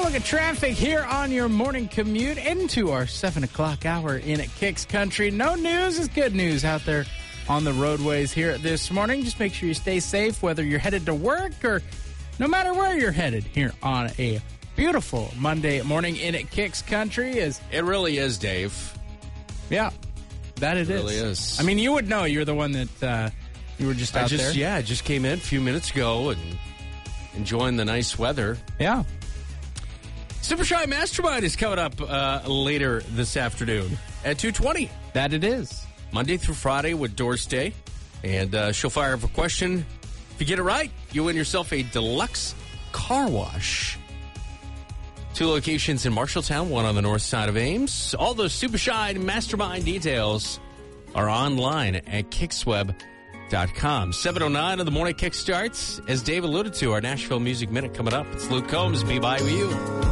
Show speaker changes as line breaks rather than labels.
look at traffic here on your morning commute into our 7 o'clock hour in at Kicks Country. No news is good news out there on the roadways here this morning. Just make sure you stay safe, whether you're headed to work or no matter where you're headed here on a beautiful Monday morning in at Kicks Country.
It really is, Dave.
Yeah, that it
really is.
I mean, you would know. You're the one that you were just out there.
Yeah, I just came in a few minutes ago and enjoying the nice weather.
Yeah.
Super Shy Mastermind is coming up later this afternoon at 2:20.
That it is.
Monday through Friday with Doris Day. And she'll fire up a question. If you get it right, you win yourself a deluxe car wash. 2 locations in Marshalltown, one on the north side of Ames. All those Super Shy Mastermind details are online at kicksweb.com. 7:09 in the morning kick starts. As Dave alluded to, our Nashville Music Minute coming up. It's Luke Combs, Be By You.